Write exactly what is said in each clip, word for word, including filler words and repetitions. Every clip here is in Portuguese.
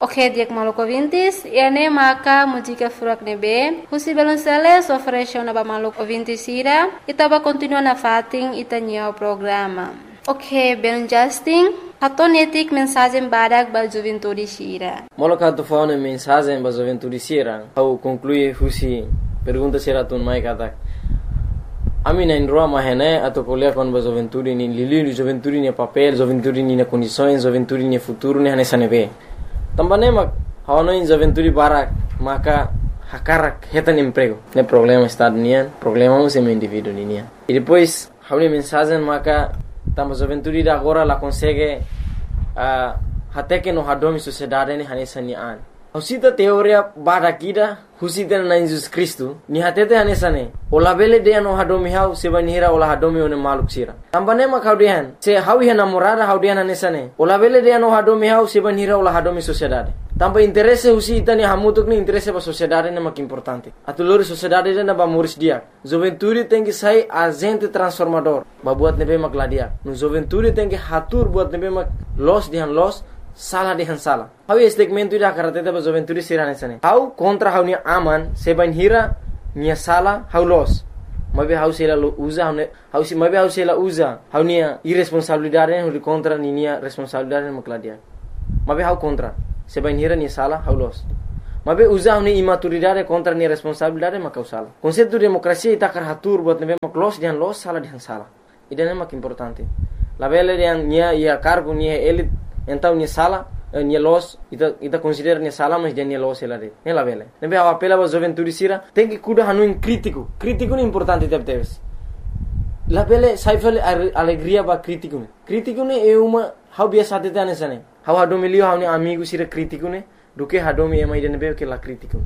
Ok, dia maluco ouvintes, e ane maka música furak nebe, husi belonceles oferece na ba maluco ouvintes ira, itaba continua na fating itanya o programa. Ok, belon Justin, hatonetik mensagem badak ba juventude sira. Moloka tu faune mensagem ba juventude sira, au conclui husi pergunta sira tun mai katak. Ami na indroa mahene atau kuliah kon ba juventude ni lili juventude ni papel, juventude ni na condições, juventude ni futuro ni hanesa nebe. Tambane mak hawano in juventude barak maka hakarak hetan emprego. Ne problema está nian, problema é meu indivíduo nian. E depois hawni mensagem maka tamba juventude da agora la consegue uh, até que no hadomi sociedade ni hanesa nian. Husita teoria barakida husita na Jesus Cristo ni hatete hanesane ola bele de no hadomi hau sebanira ola hadomi one maluk sira tambane ma kaudian se hawi hana morada haudian hanesane ola bele de no hadomi hau sebanira ola hadomi sociedade tamba interesse husita ni hamutuk ni interesse ba sociedade na mak importante atulori sociedade na ba moris dia juventude tem que sai agente transformador ba buat nebe mak ladia no juventude tem que hatur buat nebe mak los dihan los salah dihan salah. Hau segmento ida karateta ba juventude sirane sane. Hau kontra hau ni aman seban hira nia salah hau los. Mabe hau sela uza hau hau si mabe hau sela uza hau nia irresponsabilidade hau kontra ni nia responsabilidade makladia. Mabe hau kontra seban hira nia salah hau los. Mabe uza hau ni imaturidade kontra nia responsabilidade makau salah. Konsepto demokrasia ita karatur buat nebe mak los dihan los salah dihan salah. Ida mak importante. La bele dihan nia ia cargo nia elit então ni sala ni los ita ita considera ni sala mas dia ni los ela de ela vele nebe a apela ba juventude sira tem que cuidar hanu in crítico crítico ni importante teve teves la vele saifel alegria ba crítico ne crítico ne é uma how biasa de tane sane how hadomilio how ni amigo sira crítico ne do que hadomi é mais de nebe que la crítico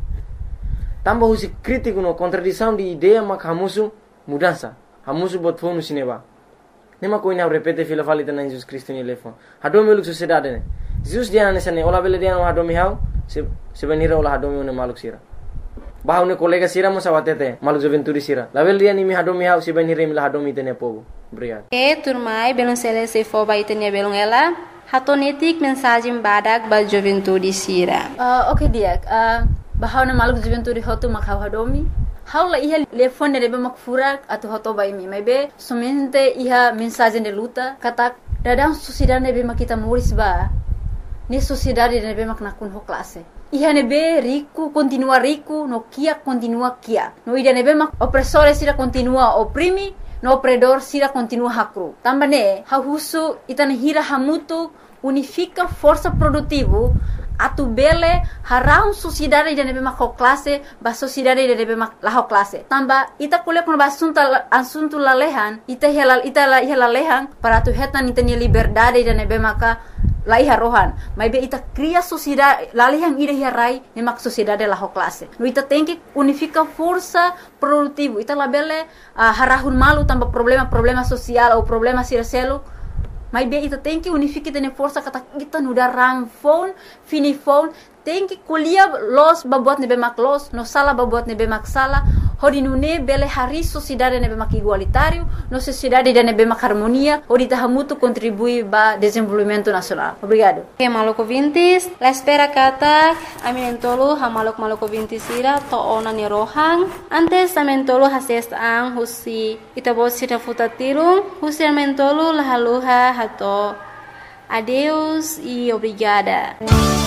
tamba husi crítico no contradição de ideia mak hamusu mudança hamusu bot fonu sineba nema koina repete fila falita na Jesus Cristo ni lefon hadomi luk sociedade ne Jesus dia na sane ola bele dia no hadomi hau se se venira ola hadomi ne maluk sira bahau ne kolega sira mo sawatete maluk juventude sira la bele dia ni mi hadomi hau se venira mi la hadomi tene pogo obrigado e turmai belon sele se fo ba itenia belon ela hatonetik mensagem badak ba juventude sira uh, okay dia uh, bahau ne maluk juventude hotu makau hadomi Haula iha telefone de mak furak atau hoto bai mi maybe somente iha mensagem de luta kata dadang sociedade nebe mak kita muris ba ni sociedade nebe mak nakun ho classe iha nebe rico continua rico no kia continua kia no ida nebe mak opressore sira continua oprimi no opredor sira continua hakru tambane ha husu itane hira hamutu unifica força produtivo atu bele harau sociedade de nebe mak classe ba sociedade de nebe mak la classe tamba ita kuliah kon basunta asunto lalehan ita helal ita la helalehan para tu hetan ita ni liberdade de nebe maka la iha rohan mai be ita cria sociedade lalehan ida hirai ne mak sociedade la classe no ita tem que unifica força produtivo ita la bele uh, harahun malu tamba problema problema social ou problema siraselo Mas bem, ita tem que unificar tene força kata kita nuda ram phone, fini phone, tem que colher los babot nebe mak los, no sala babot nebe mak sala, hodi nune bele hari sociedade nebe mak igualitário, no sociedade de nebe mak harmonia, hodi tahamutu contribui ba desenvolvimento nacional. Obrigado. Okay, maloko vintis, la espera kata, aminentolo ha malok maloko vintis ira to ona ni rohang, antes amentolo hases ang husi itabot sita futatirung, husi amentolo lahaluha hato. Adeus e obrigada.